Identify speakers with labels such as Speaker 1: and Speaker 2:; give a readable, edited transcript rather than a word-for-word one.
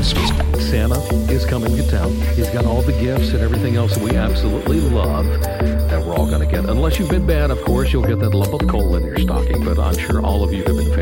Speaker 1: Christmas.
Speaker 2: Santa is coming to town. He's got all the gifts and everything else that we absolutely love that we're all going to get. Unless you've been bad, of course, you'll get that lump of coal in your stocking. But I'm sure all of you have been